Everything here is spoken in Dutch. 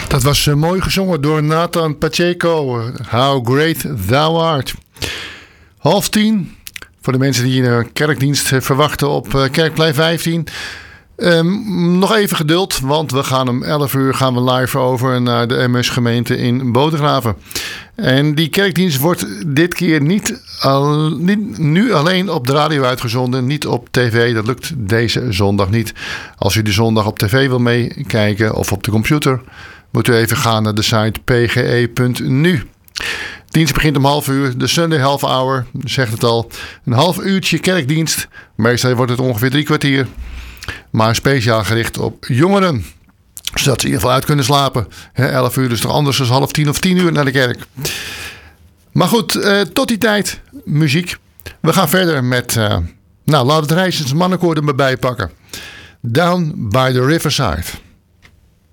Dat was mooi gezongen door Nathan Pacheco. How Great Thou Art. 9:30. Voor de mensen die een kerkdienst verwachten op Kerkplein 15. Nog even geduld, want we gaan om 11 uur gaan we live over naar de MS gemeente in Bodegraven. En die kerkdienst wordt dit keer niet nu alleen op de radio uitgezonden, niet op tv. Dat lukt deze zondag niet. Als u de zondag op tv wil meekijken of op de computer, moet u even gaan naar de site pge.nu. Dienst begint om 12:30 uur, de Sunday half hour, zegt het al. Een half uurtje kerkdienst, meestal wordt het ongeveer 3 kwartier. Maar speciaal gericht op jongeren, zodat ze in ieder geval uit kunnen slapen. 11 uur is toch anders dan 9:30 of 10 uur naar de kerk. Maar goed, tot die tijd, muziek. We gaan verder met, laat het Rijsens mannenkoor er maar bij pakken. Down by the Riverside.